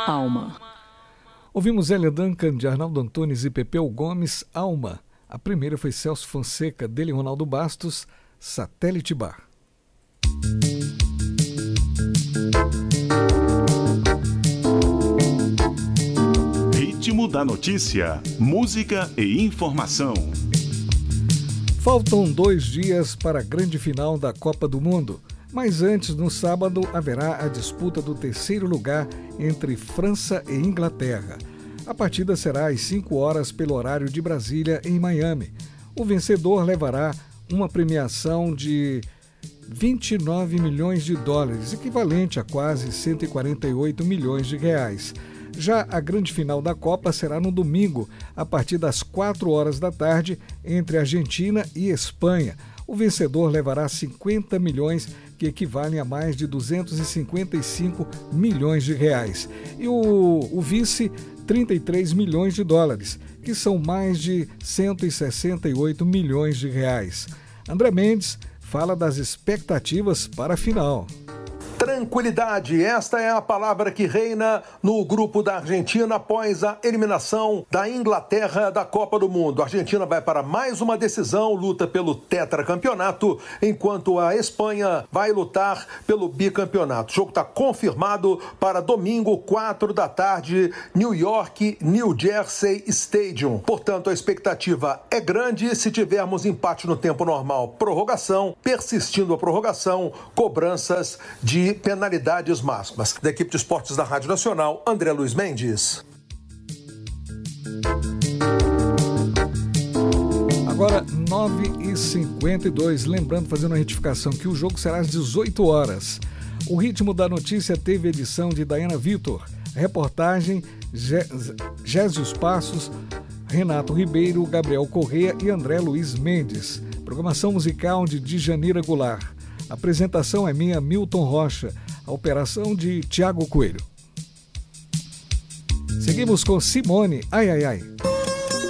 Alma. Ouvimos Elia Duncan, de Arnaldo Antunes e Pepeu Gomes, Alma. A primeira foi Celso Fonseca, dele Ronaldo Bastos, Satélite Bar. Ritmo da notícia, música e informação. Faltam 2 dias para a grande final da Copa do Mundo. Mas antes, no sábado, haverá a disputa do 3º lugar entre França e Inglaterra. A partida será às 5 horas pelo horário de Brasília, em Miami. O vencedor levará uma premiação de 29 milhões de dólares, equivalente a quase 148 milhões de reais. Já a grande final da Copa será no domingo, a partir das 4 horas da tarde, entre Argentina e Espanha. O vencedor levará 50 milhões, que equivalem a mais de 255 milhões de reais. E o vice, 33 milhões de dólares, que são mais de 168 milhões de reais. André Mendes fala das expectativas para a final. Tranquilidade, esta é a palavra que reina no grupo da Argentina após a eliminação da Inglaterra da Copa do Mundo. A Argentina vai para mais uma decisão, luta pelo tetracampeonato, enquanto a Espanha vai lutar pelo bicampeonato. O jogo está confirmado para domingo, 4 da tarde, New York, New Jersey Stadium. Portanto, a expectativa é grande. Se tivermos empate no tempo normal, prorrogação, persistindo a prorrogação, cobranças de penalidades máximas. Da equipe de esportes da Rádio Nacional, André Luiz Mendes. Agora, 9h52, lembrando, fazendo uma retificação, que o jogo será às 18 horas. O Ritmo da Notícia teve edição de Dayana Vitor, reportagem Gésios Passos, Renato Ribeiro, Gabriel Corrêa e André Luiz Mendes. Programação musical de Djanira Goulart. A apresentação é minha, Milton Rocha. A operação de Tiago Coelho. Seguimos com Simone, Ai Ai Ai.